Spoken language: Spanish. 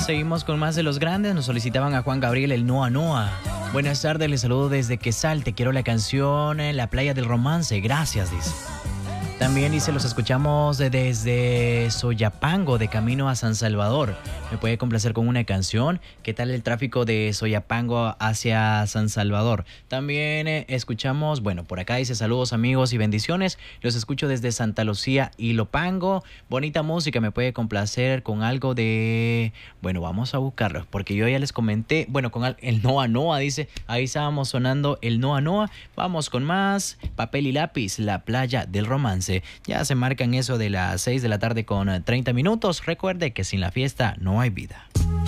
Seguimos con más de los grandes. Nos solicitaban a Juan Gabriel el Noa Noa. Buenas tardes, les saludo desde Quesal. Te quiero la canción La Playa del Romance. Gracias, dice. También dice, los escuchamos desde Soyapango, de camino a San Salvador. ¿Me puede complacer con una canción? ¿Qué tal el tráfico de Soyapango hacia San Salvador? También escuchamos, bueno, por acá dice, saludos amigos y bendiciones. Los escucho desde Santa Lucía y Lopango. Bonita música, ¿me puede complacer con algo de...? Bueno, vamos a buscarlo, porque yo ya les comenté, bueno, con el Noa Noa, dice, ahí estábamos sonando el Noa Noa. Vamos con más Papel y Lápiz, La Playa del Romance. Ya se marcan eso de las 6 de la tarde con 30 minutos. Recuerde que sin la fiesta no hay vida.